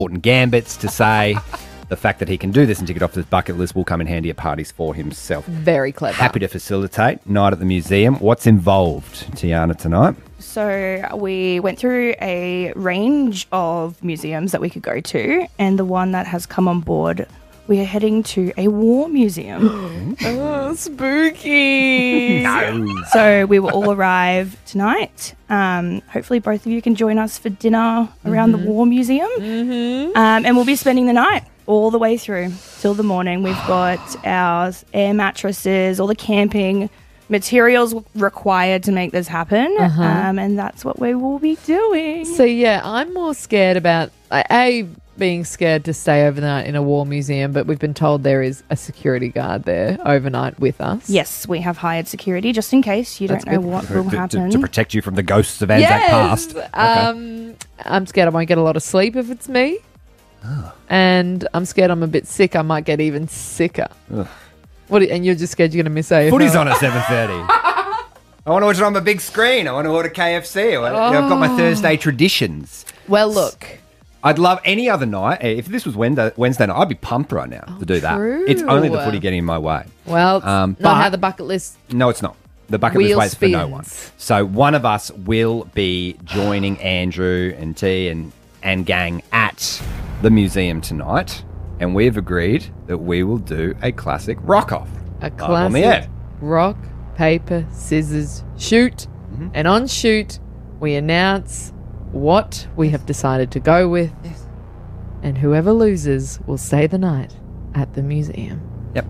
important gambits to say. The fact that he can do this and tick it off his bucket list will come in handy at parties for himself. Very clever. Happy to facilitate. Night at the museum. What's involved, Tiana, tonight? So we went through a range of museums that we could go to, and the one that has come on board, we are heading to a war museum. Oh, spooky. No. So we will all arrive tonight. Hopefully both of you can join us for dinner around the war museum. And we'll be spending the night all the way through till the morning. We've got our air mattresses, all the camping materials required to make this happen. And that's what we will be doing. So, yeah, I'm more scared about, being scared to stay overnight in a war museum, but we've been told there is a security guard there overnight with us. Yes, we have hired security just in case. You don't know what will happen. To protect you from the ghosts of Anzac Past. Okay. I'm scared I won't get a lot of sleep if it's me. And I'm scared I'm a bit sick. I might get even sicker. And you're just scared you're going to miss AFL. Footy's on at 7:30. I want to watch it on the big screen. I want to order KFC. I've got my Thursday traditions. Well, look. I'd love any other night. If this was Wednesday night, I'd be pumped right now to do that. True. It's only the footy getting in my way. Well, it's not how the bucket list. No, it's not. The bucket list waits for no one. So one of us will be joining Andrew and T and gang at the museum tonight, and we've agreed that we will do a classic rock-off. A classic rock, paper, scissors, shoot. And on shoot, we announce what we have decided to go with. Yes. And whoever loses will stay the night at the museum. Yep.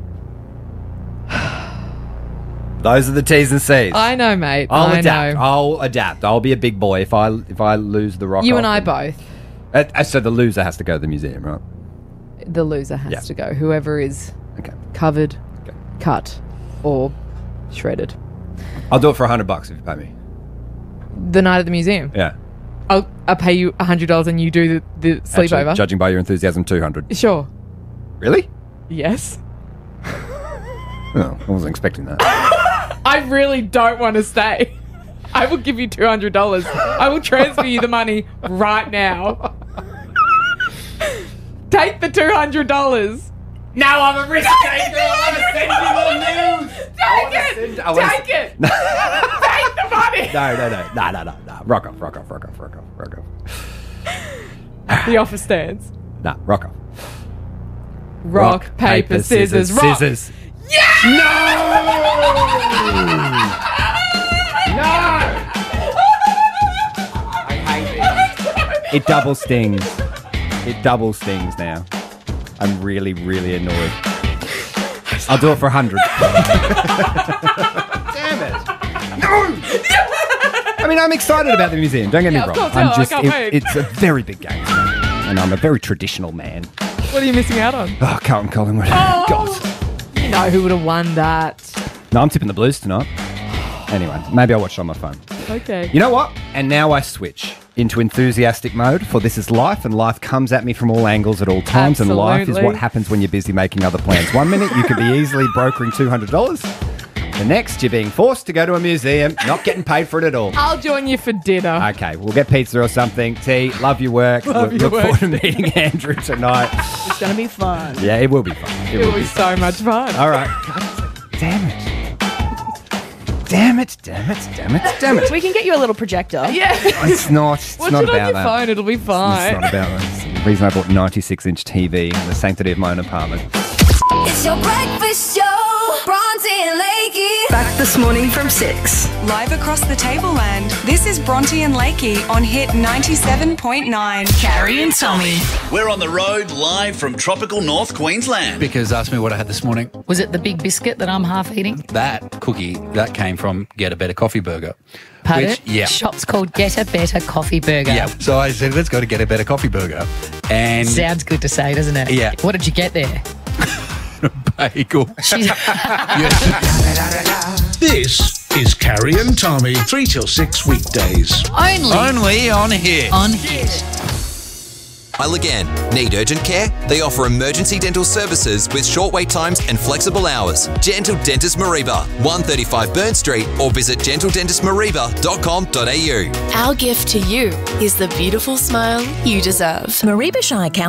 Those are the T's and C's. I know, mate. I'll adapt. I'll be a big boy if I lose the rock. You and I both. So the loser has to go to the museum, right? The loser has to go. Whoever is covered, cut, or shredded. I'll do it for $100 if you pay me. The night at the museum? Yeah. I'll pay you $100 and you do the sleepover. Actually, judging by your enthusiasm, $200. Sure. Really? Yes. Oh, I wasn't expecting that. I really don't want to stay. I will give you $200. I will transfer you the money right now. Take the $200. No, I'm a risk taker. I want to send you the news. Take it. Take it. Take the money. No. Rock off. The offer stands. Nah, rock off. Rock, paper, scissors, rock. Scissors. Yeah! No! I hate it. It double stings. Now. I'm really, really annoyed. I'll do it for $100. Damn it. No! I mean, I'm excited about the museum. Don't get me wrong. I can't wait. It's a very big game for me, and I'm a very traditional man. What are you missing out on? Oh, Carlton Collingwood. Oh, God. You know who would have won that. No, I'm tipping the Blues tonight. Anyway, maybe I'll watch it on my phone. Okay. You know what? And now I switch into enthusiastic mode, for this is life, and life comes at me from all angles at all times. Absolutely. And life is what happens when you're busy making other plans. 1 minute, you could be easily brokering $200. The next, you're being forced to go to a museum, not getting paid for it at all. I'll join you for dinner. Okay, we'll get pizza or something. T, love your work. Look forward to meeting Andrew tonight. It's going to be fun. Yeah, it will be fun. It will be so much fun. All right. God, damn it. Damn it. We can get you a little projector. Yeah. It's not Watch about it on your that. phone. It'll be fine. It's not about that. It's the reason I bought 96-inch TV in the sanctity of my own apartment. It's your breakfast show. Bronte and Lakey. Back this morning from 6. Live across the tableland, this is Bronte and Lakey on Hit 97.9. Carrie and Tommy. We're on the road live from tropical North Queensland. Because asked me what I had this morning. Was it the big biscuit that I'm half eating? That cookie, that came from Get a Better Coffee Burger. Pardon? Yeah. Shop's called Get a Better Coffee Burger. Yeah. So I said, let's go to Get a Better Coffee Burger. And Sounds good to say, doesn't it? Yeah. What did you get there? bagel. This is Carrie and Tommy, 3 till 6 weekdays. Only on Hit. On Hit. smile again. Need urgent care? They offer emergency dental services with short wait times and flexible hours. Gentle Dentist Mareeba, 135 Burn Street, or visit gentledentistmareeba.com.au. Our gift to you is the beautiful smile you deserve. Mareeba Shire Council